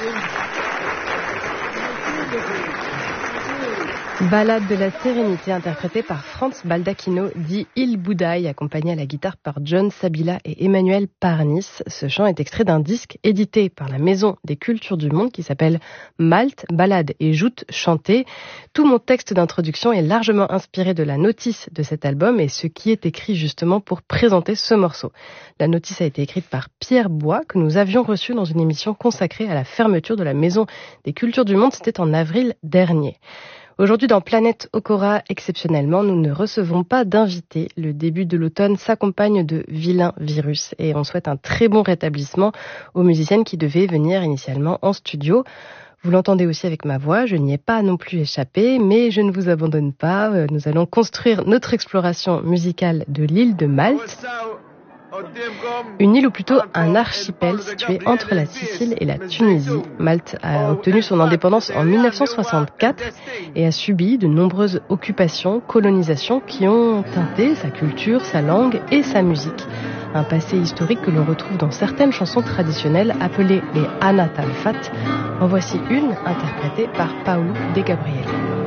Ballade de la sérénité interprétée par Franz Baldacchino, dit Il Boudaille, accompagné à la guitare par John Sabila et Emmanuel Parnis. Ce chant est extrait d'un disque édité par la Maison des Cultures du Monde qui s'appelle Malte, Ballade et Joutes chantées. Tout mon texte d'introduction est largement inspiré de la notice de cet album et ce qui est écrit justement pour présenter ce morceau. La notice a été écrite par Pierre Bois, que nous avions reçu dans une émission consacrée à la fermeture de la Maison des Cultures du Monde. C'était en avril dernier. Aujourd'hui, dans Planète Okora, exceptionnellement, nous ne recevons pas d'invités. Le début de l'automne s'accompagne de vilains virus et on souhaite un très bon rétablissement aux musiciennes qui devaient venir initialement en studio. Vous l'entendez aussi avec ma voix, je n'y ai pas non plus échappé, mais je ne vous abandonne pas. Nous allons construire notre exploration musicale de l'île de Malte. Une île ou plutôt un archipel situé entre la Sicile et la Tunisie. Malte a obtenu son indépendance en 1964 et a subi de nombreuses occupations, colonisations qui ont teinté sa culture, sa langue et sa musique. Un passé historique que l'on retrouve dans certaines chansons traditionnelles appelées les Anatalfat. En voici une interprétée par Paulo de Gabriel.